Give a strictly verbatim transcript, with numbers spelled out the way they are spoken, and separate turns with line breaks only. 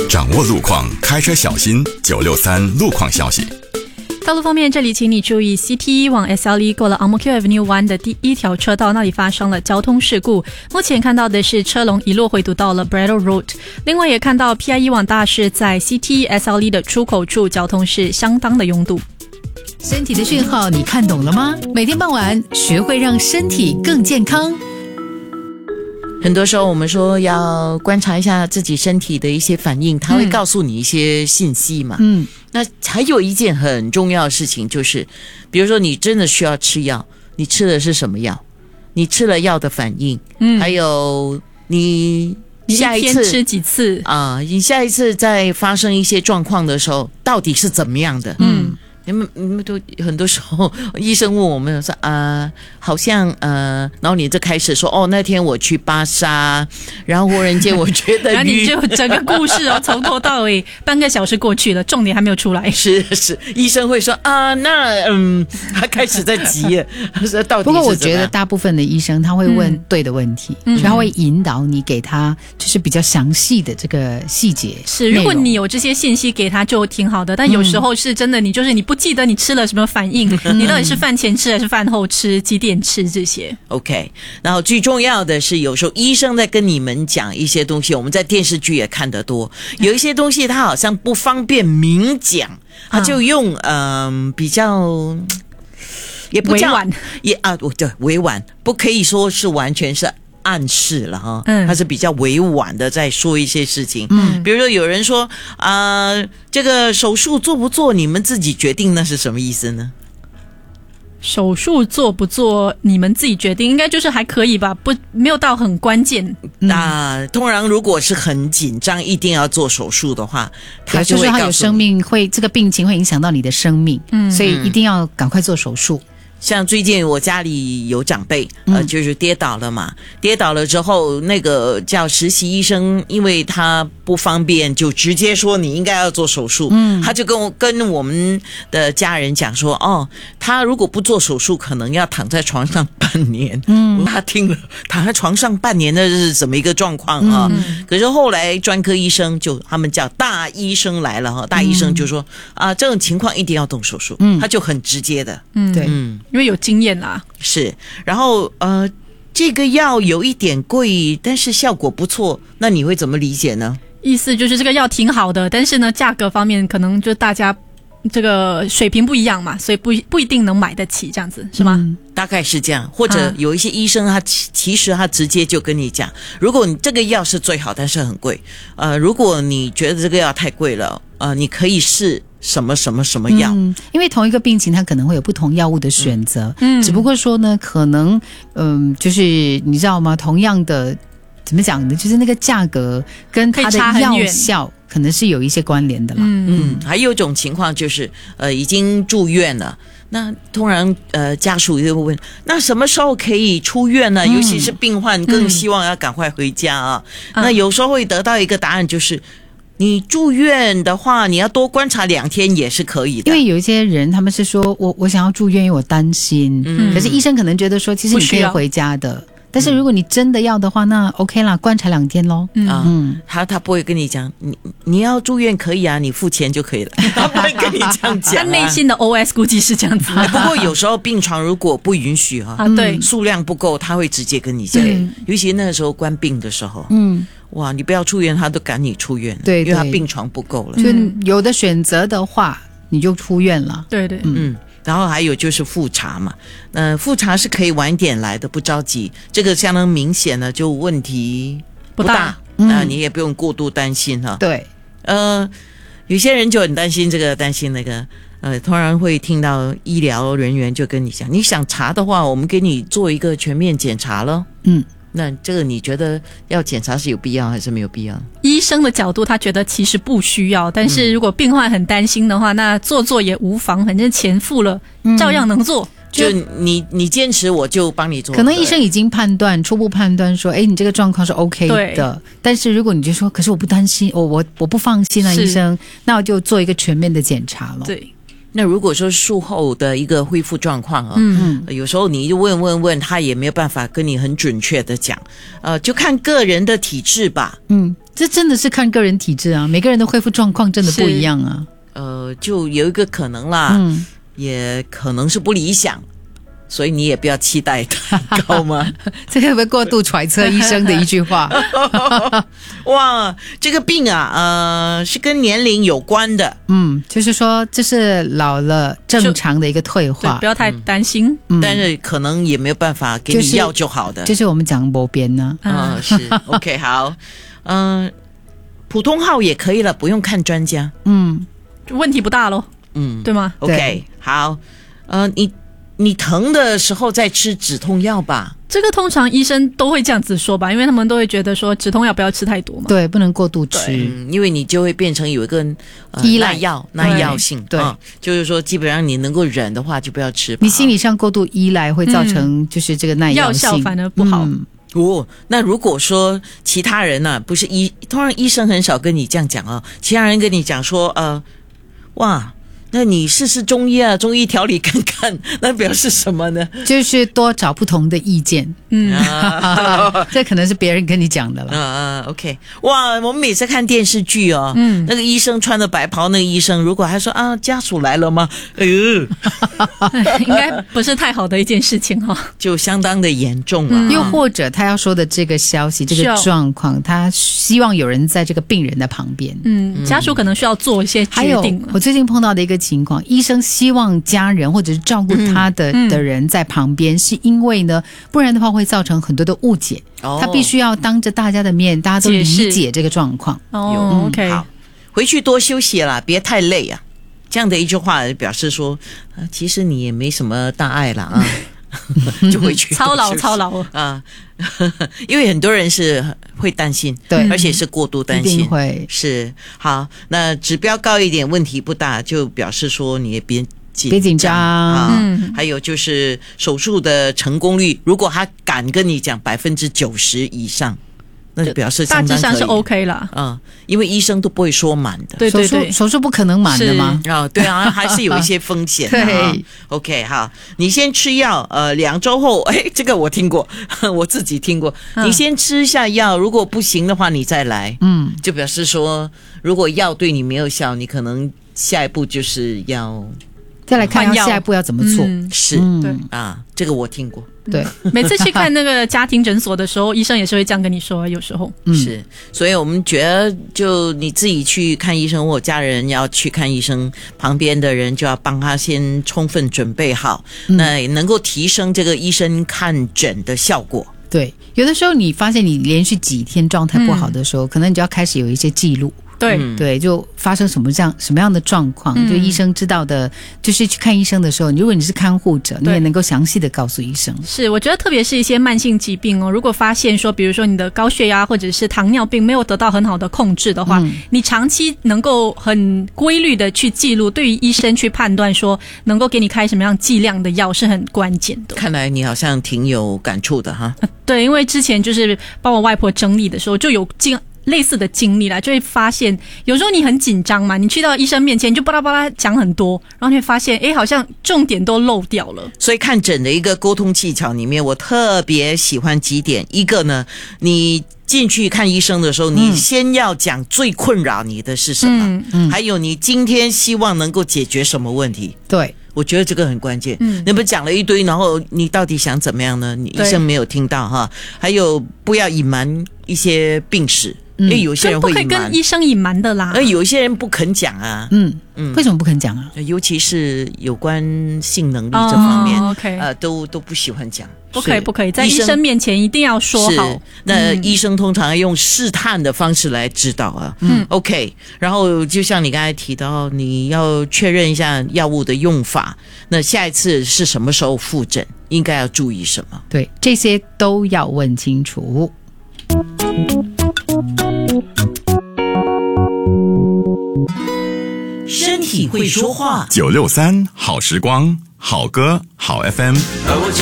掌握路况，开车小心。九六三路况消息。
道路方面，这里请你注意 C T 一往 S L E 过了 Ang Mo Kio Avenue 一的第一条车道，那里发生了交通事故。目前看到的是车龙一路回堵到了 Braddell Road。另外也看到 P I 一往大市在 C T S L E 的出口处交通是相当的拥堵。
身体的讯号你看懂了吗？每天傍晚学会让身体更健康。
很多时候我们说要观察一下自己身体的一些反应，它会告诉你一些信息嘛。嗯，那还有一件很重要的事情就是，比如说你真的需要吃药，你吃的是什么药？你吃了药的反应，嗯，还有你下一次
你一天吃几次
啊、呃？你下一次再发生一些状况的时候，到底是怎么样的？嗯。你们你们都很多时候，医生问我们说啊、呃，好像呃，然后你就开始说哦，那天我去巴沙，然后忽然间我觉得，
然后你就整个故事哦，从头到尾半个小时过去了，重点还没有出来。
是是，医生会说啊，那嗯，他开始在急了，他说到底是怎么样。
不过我觉得大部分的医生他会问对的问题，嗯、所以他会引导你给他就是比较详细的这个细节。
是，如果你有这些信息给他就挺好的，但有时候是真的，你就是你不记得你吃了什么反应，你到底是饭前吃还是饭后吃，几点吃这些。
OK， 然后最重要的是有时候医生在跟你们讲一些东西，我们在电视剧也看得多，有一些东西他好像不方便明讲，他就用嗯、呃、比较也不叫
委婉
也啊对委婉，不可以说是完全是暗示了哈，嗯，他是比较委婉的在说一些事情，嗯，比如说有人说啊、呃，这个手术做不做你们自己决定，那是什么意思呢？
手术做不做你们自己决定，应该就是还可以吧，不没有到很关键。
那、嗯呃、通常如果是很紧张，一定要做手术的话，他就会
就是他有生命会这个病情会影响到你的生命，嗯，所以一定要赶快做手术。
像最近我家里有长辈，呃，就是跌倒了嘛，嗯、跌倒了之后，那个叫实习医生，因为他不方便，就直接说你应该要做手术。嗯，他就跟我跟我们的家人讲说，哦，他如果不做手术，可能要躺在床上半年。嗯，他听了躺在床上半年的是怎么一个状况啊？嗯、可是后来专科医生就他们叫大医生来了哈，大医生就说啊、呃，这种情况一定要动手术。嗯，他就很直接的。
嗯，对，嗯。因为有经验啦，
是，然后呃，这个药有一点贵，但是效果不错，那你会怎么理解呢？
意思就是这个药挺好的，但是呢，价格方面可能就大家这个水平不一样嘛，所以不不一定能买得起，这样子是吗？嗯，
大概是这样，或者有一些医生他其实他直接就跟你讲，如果你这个药是最好，但是很贵，呃，如果你觉得这个药太贵了，呃，你可以试什么什么什么药，
嗯，因为同一个病情它可能会有不同药物的选择，嗯，只不过说呢，可能嗯，就是你知道吗？同样的怎么讲呢？就是那个价格跟它的药效可能是有一些关联的啦。
嗯嗯，还有一种情况就是呃，已经住院了。那通常呃家属就会问，那什么时候可以出院呢？嗯、尤其是病患更希望要赶快回家啊。嗯、那有时候会得到一个答案，就是你住院的话，你要多观察两天也是可以的。
因为有一些人他们是说我我想要住院，因为我担心。嗯，可是医生可能觉得说，其实你可以回家的。但是如果你真的要的话，那 OK 啦，观察两天咯。
嗯，嗯他他不会跟你讲，你你要住院可以啊，你付钱就可以了。他不会跟你这样讲、啊。
他内心的 O S 估计是这样子。
不过有时候病床如果不允许啊，
啊对，
数量不够，他会直接跟你讲。尤其那个时候关病的时候，嗯，哇，你不要出院，他都赶你出院了，
对，
因为他病床不够了。
就有的选择的话，你就出院了。
对对，
嗯。然后还有就是复查嘛，呃，复查是可以晚点来的，不着急。这个相当明显呢，就问题不大，啊、嗯呃，你也不用过度担心哈。
对，
呃，有些人就很担心这个，担心那个，呃，突然会听到医疗人员就跟你讲，你想查的话，我们给你做一个全面检查了。嗯。那这个你觉得要检查是有必要还是没有必要？
医生的角度他觉得其实不需要，但是如果病患很担心的话，那做做也无妨，反正钱付了、嗯、照样能做。
就你你坚持我就帮你做。
可能医生已经判断初步判断说，哎，你这个状况是 OK 的，但是如果你就说可是我不担心，我我我不放心啊，医生，那我就做一个全面的检查了。
对。
那如果说术后的一个恢复状况啊，嗯，有时候你就问问问，他也没有办法跟你很准确的讲，呃，就看个人的体质吧。嗯，
这真的是看个人体质啊，每个人的恢复状况真的不一样啊。
呃，就有一个可能啦，
嗯，
也可能是不理想，所以你也不要期待太高嘛。
这个会不会过度揣测医生的一句话？
哇，这个病啊，呃，是跟年龄有关的。
嗯，就是说这是老了正常的一个退
对，
化
不，要太担心。
嗯
但是可能也没有办法给
就是
你药就好的。
就是我们讲某边呢。
嗯，是 OK 好，嗯、普通号也可以了，不用看专家。
嗯，
问题不大咯，
嗯
对吗？
，OK
对
好，呃，你你疼的时候再吃止痛药吧。
这个通常医生都会这样子说吧，因为他们都会觉得说止痛药不要吃太多嘛。
对，不能过度吃。
嗯，因为你就会变成有一个、呃、
依赖
耐药耐药性，
对
啊就是说基本上你能够忍的话就不要吃吧。
你心理上过度依赖会造成就是这个耐药性，
药效反而不好。
嗯
哦，那如果说其他人呢、啊，不是医，通常医生很少跟你这样讲哦，其他人跟你讲说，呃，哇，那你试试中医啊，中医调理看看，那表示什么呢？
就是多找不同的意见。
嗯，
啊
这可能是别人跟你讲的了。
啊、uh, ，OK， 哇，我们每次看电视剧哦，
嗯
那个医生穿着白袍，那个医生如果还说啊，家属来了吗？哎呦，
应该不是太好的一件事情哈、哦。
就相当的严重了。
嗯
又或者他要说的这个消息、这个
需要
状况，他希望有人在这个病人的旁边。
嗯，家属可能需要做一些
还有
决定了。
我最近碰到的一个情况，医生希望家人或者是照顾他的、
嗯
的人在旁边，是因为呢，不然的话会造成很多的误解。
哦
他必须要当着大家的面，大家都理
解释
解这个状况。
哦，OK，
好，回去多休息啦，别太累啊。这样的一句话表示说，呃、其实你也没什么大碍啦啊，就回去
操劳
多休息
操劳
啊，因为很多人是会担心，
对
而且是过度担
一
心，
定会
是好。那指标高一点，问题不大，就表示说你也别紧
别紧张
啊。
嗯
还有就是手术的成功率，如果他敢跟你讲百分之九十以上，那就表示
大
相当
致上是
可以
OK 啦。
嗯，因为医生都不会说满的。
对对对
手术，手术不可能满的吗？
啊、对啊，还是有一些风险的、啊。
对
，OK， 好，你先吃药，呃，两周后，哎，这个我听过，我自己听过。
嗯
你先吃一下药，如果不行的话，你再来。
嗯，
就表示说，如果药对你没有效，你可能下一步就是要
再来看
换药
要下一步要怎么做。
嗯
是、
嗯
对
啊，这个我听过。
对，
每次去看那个家庭诊所的时候，医生也是会这样跟你说，有时候。
嗯
是，所以我们觉得，就你自己去看医生，或家人要去看医生，旁边的人就要帮他先充分准备好，
嗯
那也能够提升这个医生看诊的效果。
对，有的时候你发现你连续几天状态不好的时候，可能你就要开始有一些记录。
对，
嗯
对，就发生什么这样什么样的状况，
嗯
就医生知道的，就是去看医生的时候，如果你是看护者，你
对
也能够详细的告诉医生。
是，我觉得特别是一些慢性疾病哦，如果发现说，比如说你的高血压或者是糖尿病没有得到很好的控制的话，
嗯
你长期能够很规律的去记录，对于医生去判断说能够给你开什么样剂量的药是很关键的。
看来你好像挺有感触的哈。
对，因为之前就是帮我外婆整理的时候，就有经类似的经历啦，就会发现有时候你很紧张嘛，你去到医生面前就巴拉巴拉讲很多，然后你会发现，哎，好像重点都漏掉了。
所以看诊的一个沟通技巧里面，我特别喜欢几点。一个呢，你进去看医生的时候，你先要讲最困扰你的是什么，
嗯
嗯
还有你今天希望能够解决什么问题。
对，
我觉得这个很关键。
嗯
你们讲了一堆，然后你到底想怎么样呢？你医
对
生没有听到哈。还有不要隐瞒一些病史，因为有些人
不可以
会隐瞒
跟，医生隐瞒的啦。
而有一些人不肯讲啊。
嗯嗯，为什么不肯讲啊？
尤其是有关性能力这方面，
哦，OK
呃，都都不喜欢讲。
不可以，
是
不可以，在医
医生
生面前一定要说好
是。那医生通常用试探的方式来指导啊。
嗯
，OK。然后就像你刚才提到，你要确认一下药物的用法。那下一次是什么时候复诊？应该要注意什么？
对，这些都要问清楚。
身体会说话。
九六三好时光，好歌好 F M。